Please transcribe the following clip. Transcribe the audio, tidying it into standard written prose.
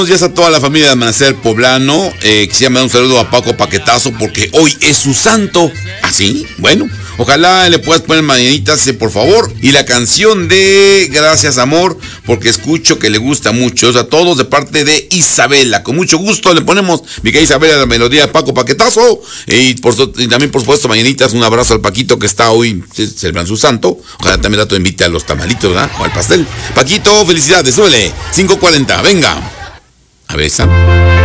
Buenos días a toda la familia de Amanecer Poblano. Quisiera mandar un saludo a Paco Paquetazo porque hoy es su santo. ¿Ah, sí? Bueno, ojalá le puedas poner mañanitas, por favor. Y la canción de Gracias Amor, porque escucho que le gusta mucho. O sea, todos de parte de Isabela. Con mucho gusto le ponemos, mi querida Isabela, la melodía de Paco Paquetazo. Y también, por supuesto, mañanitas. Un abrazo al Paquito que está hoy celebrando su santo. Ojalá también te invite a los tamalitos, ¿verdad? O al pastel. Paquito, felicidades, súbele. 5:40, venga. A ver, esa.